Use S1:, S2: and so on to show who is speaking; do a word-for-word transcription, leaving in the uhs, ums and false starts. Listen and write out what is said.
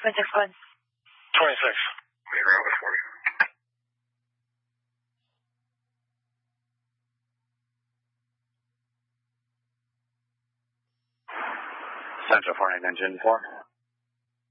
S1: twenty-six one.
S2: twenty-six.
S3: Ground for me.
S4: Central four nine engine four.